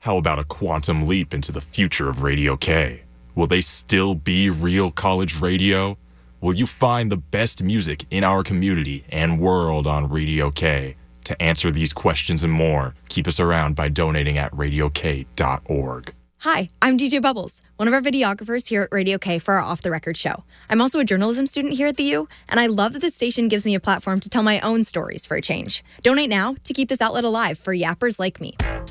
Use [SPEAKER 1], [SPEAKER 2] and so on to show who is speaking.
[SPEAKER 1] How about a quantum leap into the future of Radio K? Will they still be real college radio? Will you find the best music in our community and world on Radio K? To answer these questions and more, keep us around by donating at radiok.org.
[SPEAKER 2] Hi, I'm DJ Bubbles, one of our videographers here at Radio K for our Off the Record show. I'm also a journalism student here at the U, and I love that this station gives me a platform to tell my own stories for a change. Donate now to keep this outlet alive for yappers like me.